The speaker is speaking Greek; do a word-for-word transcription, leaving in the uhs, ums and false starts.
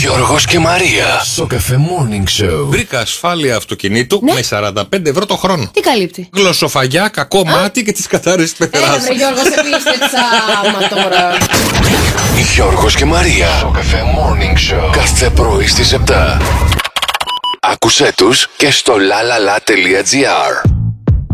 Γιώργος και Μαρία. Σοκαφέ Morning Show. Βρήκα ασφάλεια αυτοκινήτου Ναι. με σαράντα πέντε ευρώ το χρόνο. Τι καλύπτει? Γλωσσοφαγιά, κακό μάτι και τις κατάρρες της Έλα πεθεράς. βρε Γιώργο, σε πίστεψα. Άμα τώρα. Γιώργος και Μαρία. Σοκαφέ Morning Show. Κάθε πρωί στις επτά. Άκουσέ τους και στο lalala.gr.